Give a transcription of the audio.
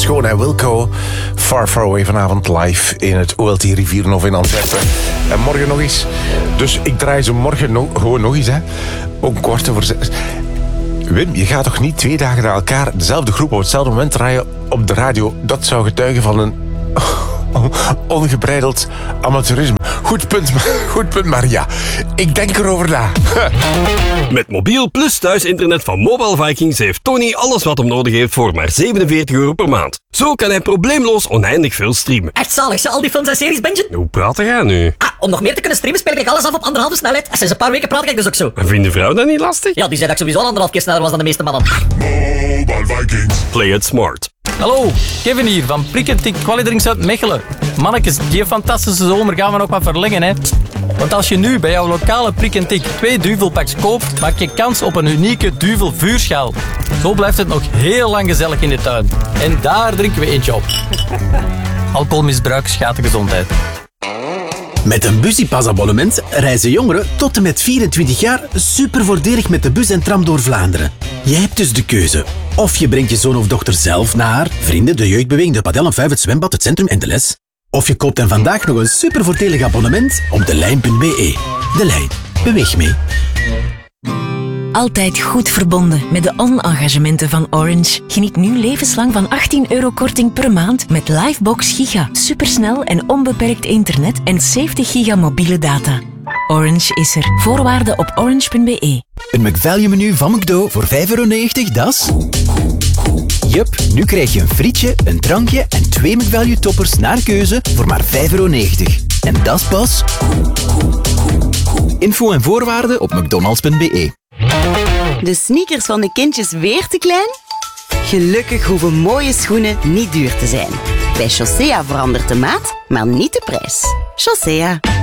Schoon en Wilco. Far Far Away vanavond live in het OLT Rivierenhof in Antwerpen. En morgen nog eens. Dus ik draai ze morgen gewoon nog eens, hè. Ook 6:15. Wim, je gaat toch niet 2 dagen na elkaar dezelfde groep op hetzelfde moment draaien op de radio? Dat zou getuigen van een ongebreideld amateurisme. Goed punt, maar ja. Ik denk erover na. Met mobiel plus thuisinternet van Mobile Vikings heeft Tony alles wat hem nodig heeft voor maar €47 per maand. Zo kan hij probleemloos oneindig veel streamen. Echt zalig, ze al die films en series bingen? Hoe praat jij nu? Om nog meer te kunnen streamen speel ik alles af op 1,5 snelheid. En sinds een paar weken praat ik dus ook zo. En vindt de vrouw dat niet lastig? Ja, die zei dat ik sowieso 1,5 keer sneller was dan de meeste mannen. Mobile Vikings. Play it smart. Hallo, Kevin hier van Prikketik Qualidrinks uit Mechelen. Mannetjes, die fantastische zomer gaan we nog wat verlengen, hè. Want als je nu bij jouw lokale Prikketik 2 duvelpacks koopt, maak je kans op een unieke duvel vuurschaal. Zo blijft het nog heel lang gezellig in de tuin. En daar drinken we eentje op. Alcoholmisbruik schaadt de gezondheid. Met een Busypass-abonnement reizen jongeren tot en met 24 jaar super voordelig met de bus en tram door Vlaanderen. Je hebt dus de keuze. Of je brengt je zoon of dochter zelf naar vrienden, de jeugdbeweging, de padel en 5, het zwembad, het centrum en de les. Of je koopt hen vandaag nog een super voordelig abonnement op delijn.be. De Lijn. Beweeg mee. Altijd goed verbonden met de on-engagementen van Orange. Geniet nu levenslang van €18 korting per maand met Livebox Giga. Supersnel en onbeperkt internet en 70 giga mobiele data. Orange is er. Voorwaarden op orange.be. Een McValue-menu van McDo voor €5,90, dat is... Jup, nu krijg je een frietje, een drankje en 2 McValue-toppers naar keuze voor maar €5,90. En dat is pas... Info en voorwaarden op mcdonalds.be. De sneakers van de kindjes weer te klein? Gelukkig hoeven mooie schoenen niet duur te zijn. Bij Chaussea verandert de maat, maar niet de prijs. Chaussea.